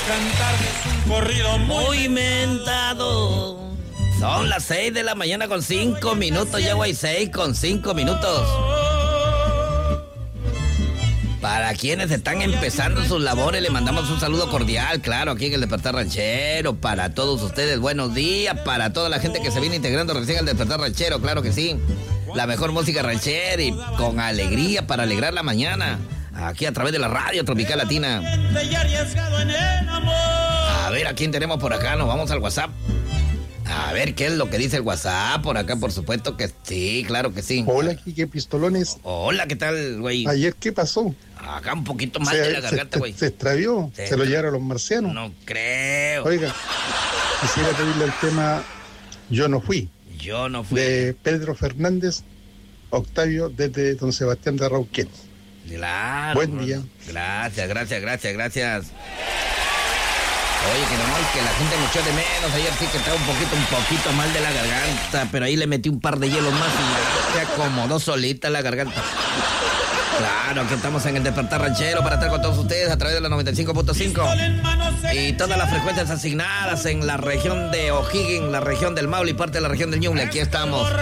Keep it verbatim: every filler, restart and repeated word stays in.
cantarles un corrido muy mentado. Son las seis de la mañana con cinco minutos, ya güey, seis con cinco minutos. Para quienes están empezando sus labores, le mandamos un saludo cordial, claro, aquí en el Despertar Ranchero. Para todos ustedes, buenos días. Para toda la gente que se viene integrando recién al Despertar Ranchero, claro que sí. La mejor música ranchera y con alegría para alegrar la mañana. Aquí a través de la radio Tropical Latina. A ver, ¿a quién tenemos por acá? Nos vamos al WhatsApp. A ver, ¿qué es lo que dice el WhatsApp? Por acá, por supuesto que sí, claro que sí. Hola, Quique Pistolones. Hola, ¿qué tal, güey? Ayer, ¿qué pasó? Acá un poquito mal se, de la garganta, güey. Se, se extravió, se, se lo llevaron los marcianos. No creo. Oiga, quisiera pedirle el tema Yo no fui. Yo no fui. De Pedro Fernández, Octavio, desde Don Sebastián de Rauquén. Claro. Buen día. Gracias, gracias, gracias, gracias. Oye, que no, que la gente me echó de menos. Ayer sí que estaba un poquito, un poquito mal de la garganta, pero ahí le metí un par de hielos más y ya se acomodó solita la garganta. Claro, que estamos en el Despertar Ranchero para estar con todos ustedes a través de la noventa y cinco punto cinco y todas las frecuencias asignadas en la región de O'Higgins, la región del Maule y parte de la región del Ñuble. Aquí estamos.